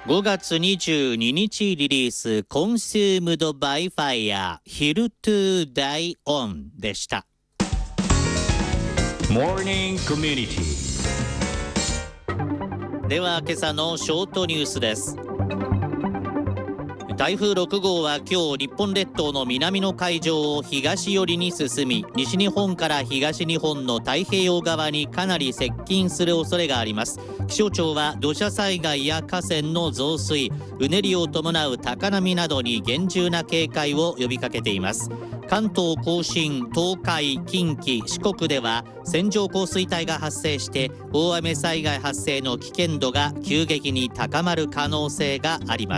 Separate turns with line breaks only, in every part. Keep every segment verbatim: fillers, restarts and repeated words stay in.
ごがつにじゅうににちリリース、コンシュームドバイファイヤー、ヒルトゥダイオンでした。モーニングコミュニティでは、今朝のショートニュースです。台風ろくごうは今日日本列島の南の海上を東寄りに進み、西日本から東日本の太平洋側にかなり接近する恐れがあります。気象庁は土砂災害や河川の増水、うねりを伴う高波などに厳重な警戒を呼びかけています。関東甲信、東海、近畿、四国では線状降水帯が発生して大雨災害発生の危険度が急激に高まる可能性があります。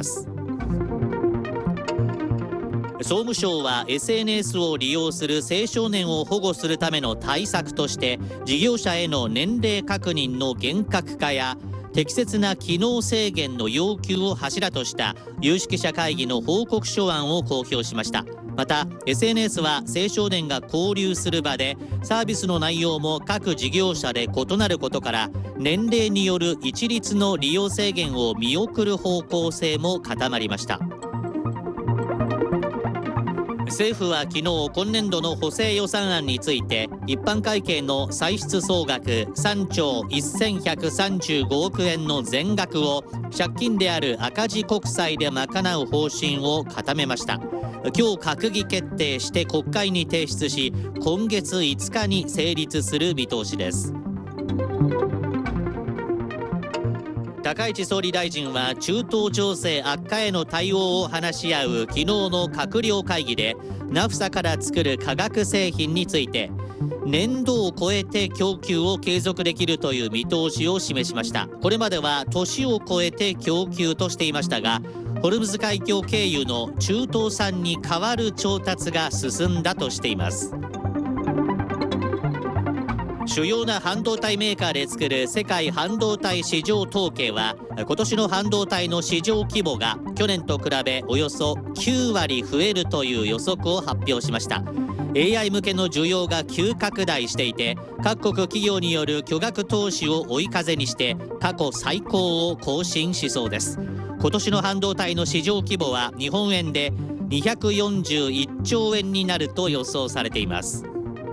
総務省は エスエヌエス を利用する青少年を保護するための対策として、事業者への年齢確認の厳格化や適切な機能制限の要求を柱とした有識者会議の報告書案を公表しました。また エスエヌエス は青少年が交流する場で、サービスの内容も各事業者で異なることから、年齢による一律の利用制限を見送る方向性も固まりました。政府は昨日、今年度の補正予算案について、一般会計の歳出総額さんちょうせんひゃくさんじゅうごおくえんの全額を借金である赤字国債で賄う方針を固めました。今日閣議決定して国会に提出し、今月いつかに成立する見通しです。高市総理大臣は中東情勢悪化への対応を話し合う昨日の閣僚会議で、ナフサから作る化学製品について年度を超えて供給を継続できるという見通しを示しました。これまでは年を超えて供給としていましたが、ホルムズ海峡経由の中東産に代わる調達が進んだとしています。主要な半導体メーカーで作る世界半導体市場統計は、今年の半導体の市場規模が去年と比べおよそきゅうわり増えるという予測を発表しました。 エーアイ 向けの需要が急拡大していて、各国企業による巨額投資を追い風にして過去最高を更新しそうです。今年の半導体の市場規模は日本円でにひゃくよんじゅういっちょうえんになると予想されています。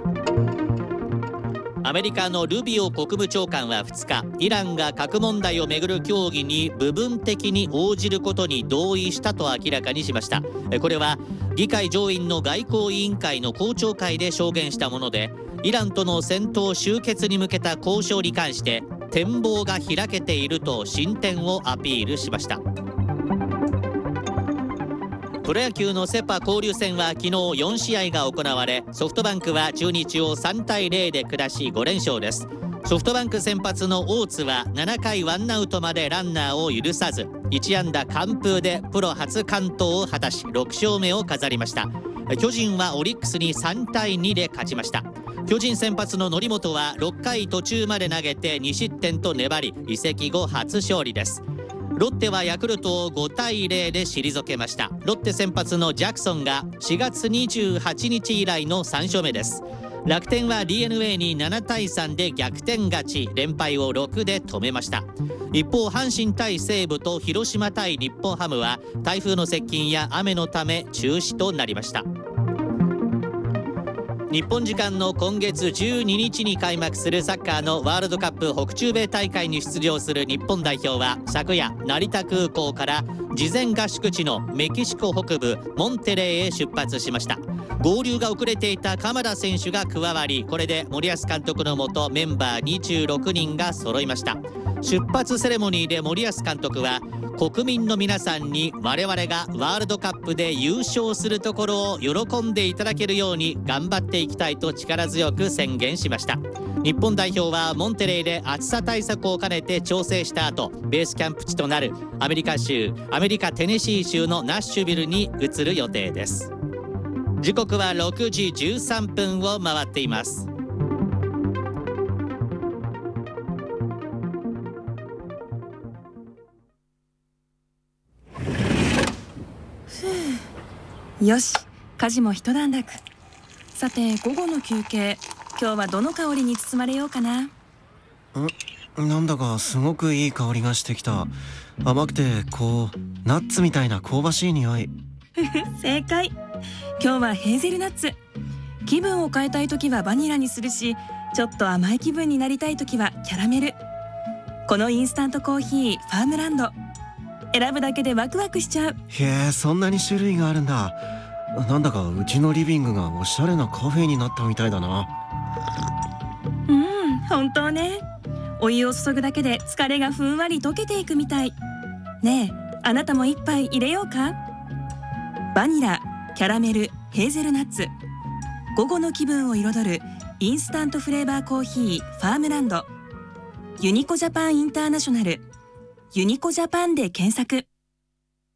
アメリカのルビオ国務長官はふつか、イランが核問題をめぐる協議に部分的に応じることに同意したと明らかにしました。これは議会上院の外交委員会の公聴会で証言したもので、イランとの戦闘終結に向けた交渉に関して展望が開けていると進展をアピールしました。プロ野球のセ・パ交流戦は昨日よんしあいが行われ、ソフトバンクは中日をさんたいゼロで下しごれんしょうです。ソフトバンク先発の大津はななかいワンアウトまでランナーを許さず、いちあんだ完封でプロ初完投を果たしろくしょうめを飾りました。巨人はオリックスにさんたいにで勝ちました。巨人先発の則本はろっかい途中まで投げてにしってんと粘り、移籍後初勝利です。ロッテはヤクルトをごたいゼロで退けました。ロッテ先発のジャクソンがしがつにじゅうはちにち以来のさんしょうめです。楽天は ディーエヌエー にななたいさんで逆転勝ち、連敗をろくで止めました。一方、阪神対西武と広島対日本ハムは台風の接近や雨のため中止となりました。日本時間の今月じゅうににちに開幕するサッカーのワールドカップ北中米大会に出場する日本代表は昨夜、成田空港から事前合宿地のメキシコ北部モンテレーへ出発しました。合流が遅れていた鎌田選手が加わり、これで森保監督のもとメンバーにじゅうろくにんが揃いました。出発セレモニーで森保監督は、国民の皆さんに我々がワールドカップで優勝するところを喜んでいただけるように頑張っていきたいと力強く宣言しました。日本代表はモンテレーで暑さ対策を兼ねて調整した後、ベースキャンプ地となるアメリカ州アメリカテネシー州のナッシュビルに移る予定です。時刻はろくじじゅうさんぷんを回っています。
よし、家事も一段落。さて、午後の休憩、今日はどの香りに包まれようかな。
んなんだかすごくいい香りがしてきた。甘くてこうナッツみたいな香ばしい匂い。
正解。今日はヘーゼルナッツ。気分を変えたい時はバニラにするし、ちょっと甘い気分になりたい時はキャラメル。このインスタントコーヒーファームランド、選ぶだけでワクワクしちゃう。
へえ、そんなに種類があるんだ。なんだかうちのリビングがおしゃれなカフェになったみたいだな。
うん、本当ね。お湯を注ぐだけで疲れがふんわり溶けていくみたい。ねえ、あなたも一杯入れようか。バニラ、キャラメル、ヘーゼルナッツ。午後の気分を彩るインスタントフレーバーコーヒーファームランド。ユニコジャパンインターナショナル、ユニコジャパンで検索。